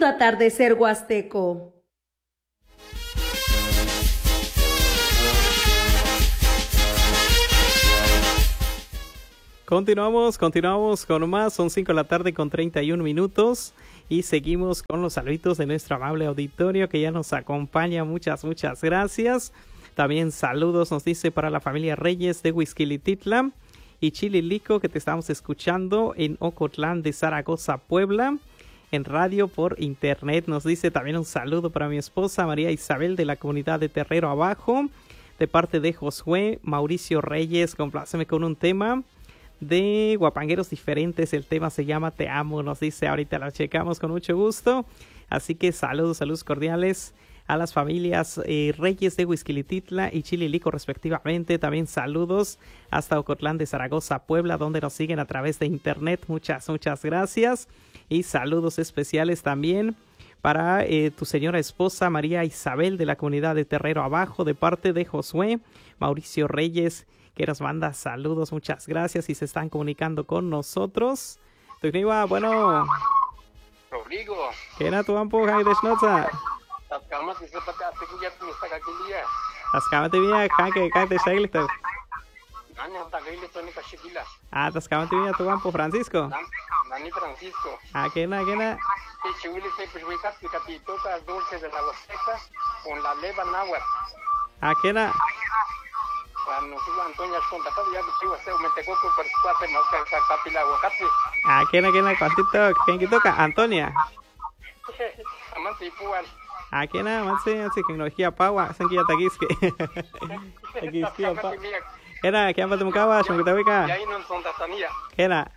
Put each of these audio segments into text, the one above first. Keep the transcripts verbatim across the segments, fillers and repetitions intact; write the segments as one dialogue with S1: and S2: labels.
S1: Lindo atardecer huasteco.
S2: Continuamos, continuamos con más, son cinco de la tarde con treinta y un minutos y seguimos con los saluditos de nuestro amable auditorio que ya nos acompaña, muchas, muchas gracias. También saludos nos dice para la familia Reyes de Huixquilititla y Chililico que te estamos escuchando en Ocotlán de Zaragoza, Puebla, en radio por internet. Nos dice también un saludo para mi esposa María Isabel de la comunidad de Terrero Abajo, de parte de Josué Mauricio Reyes, compláceme con un tema de Guapangueros Diferentes, el tema se llama Te Amo, nos dice, ahorita la checamos con mucho gusto, así que saludos, saludos cordiales a las familias eh, Reyes de Huixquilititla y Chililico respectivamente, también saludos hasta Ocotlán de Zaragoza, Puebla, donde nos siguen a través de internet, muchas, muchas gracias, y saludos especiales también para eh, tu señora esposa María Isabel de la comunidad de Terrero Abajo, de parte de Josué Mauricio Reyes, que nos manda saludos, muchas gracias y se están comunicando con nosotros. Tugniwa, bueno.
S3: Rodrigo.
S2: ¿Qué era tu ampo, Jai de Schnotza? Tascamate bien, Jai, que de Shagliter. Ah, tascamate bien tu ampo, Francisco.
S3: Dani Francisco.
S2: Ah, ¿qué era, qué era?
S3: Dulce de la Huasteca con la leva náhuatl.
S2: Ah, ¿qué era? Ah, ¿quién es, quién es? ¿Cuántito? ¿Quién que toca? Antonia. Ah, ¿quién es? Manse, manse, que no es Paua, san que ya taquisque. Taquisque, pa. Era, ¿quién va a tocar? ¿Son que te ubica? Era.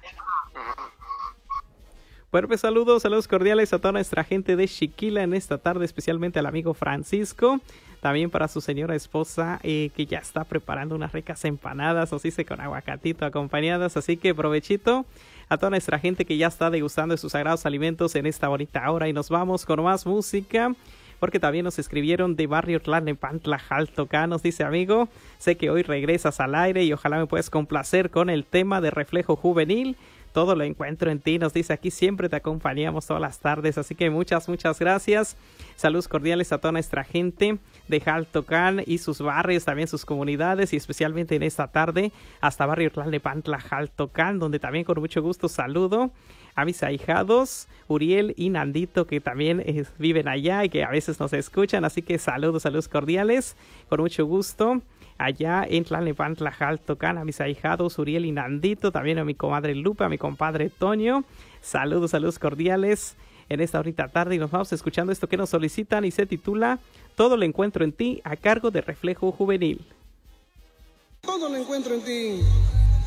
S2: Bueno, pues saludos, saludos cordiales a toda nuestra gente de Xiquila en esta tarde, especialmente al amigo Francisco, también para su señora esposa eh, que ya está preparando unas ricas empanadas, nos dice con aguacatito acompañadas, así que provechito a toda nuestra gente que ya está degustando de sus sagrados alimentos en esta bonita hora y nos vamos con más música. Porque también nos escribieron de Barrio Tlalnepantla, Jaltocá, nos dice amigo, sé que hoy regresas al aire y ojalá me puedas complacer con el tema de Reflejo Juvenil. Todo lo encuentro en ti, nos dice aquí, siempre te acompañamos todas las tardes, así que muchas, muchas gracias. Saludos cordiales a toda nuestra gente de Jaltocán y sus barrios, también sus comunidades y especialmente en esta tarde hasta Barrio Tlalnepantla, Jaltocán, donde también con mucho gusto saludo a mis ahijados, Uriel y Nandito, que también eh, viven allá y que a veces nos escuchan, así que saludos, saludos cordiales, con mucho gusto. Allá en Tlalnepantla, Jaltocán, a mis ahijados Uriel y Nandito, también a mi comadre Lupe, a mi compadre Toño. Saludos, saludos cordiales en esta horita tarde y nos vamos escuchando esto que nos solicitan y se titula Todo lo encuentro en ti, a cargo de Reflejo Juvenil.
S4: Todo lo encuentro en ti.